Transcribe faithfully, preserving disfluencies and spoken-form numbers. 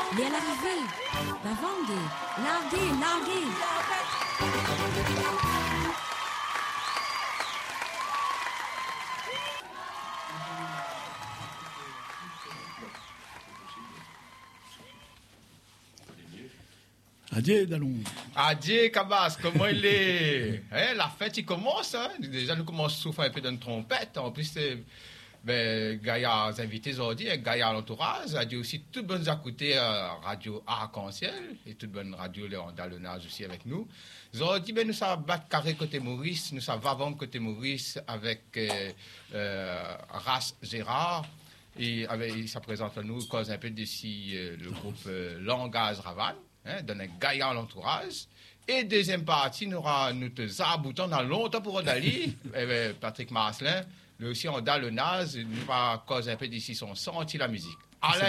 il est à l'arrivée. La vendre, larguer, larguer. Adieu, Dalon. Adieu, Cabas, comment il est? Hein, la fête, il commence. Hein? Déjà, nous commençons à souffler un peu d'une trompette. En plus, c'est ben, Gaïa invités aujourd'hui, Gaïa l'entourage. Adieu aussi, toutes bonnes écoutées euh, Radio Arc-en-Ciel et toutes bonnes radios Léon Dallonage aussi avec nous. Aujourd'hui, ben, nous sommes battre carré côté Maurice, nous sommes vavant côté Maurice avec euh, euh, Ras Gérard. Et avec, ça présente à nous, cause un peu d'ici euh, le groupe euh, Langage Raval. Hein, donne un Gaïa à l'entourage. Et deuxième partie, nous aura nous te zabouton dans longtemps pour Odali, eh Patrick Marcelin, lui aussi on a le naze, nous va cause un peu d'ici son senti la musique. Allez!